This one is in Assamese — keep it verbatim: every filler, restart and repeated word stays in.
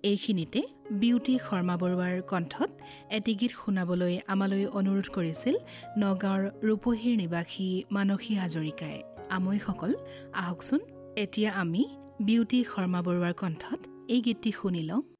এইখিনিতে বিউটি শৰ্মা বৰুৱাৰ কণ্ঠত এটি গীত শুনাবলৈ আমালৈ অনুৰোধ কৰিছিল নগাঁৱৰ ৰূপহীৰ নিবাসী মানসী হাজৰিকাই। আমৈসকল আহকচোন এতিয়া আমি বিউটি শৰ্মা বৰুৱাৰ কণ্ঠত এই গীতটি শুনি লওঁ।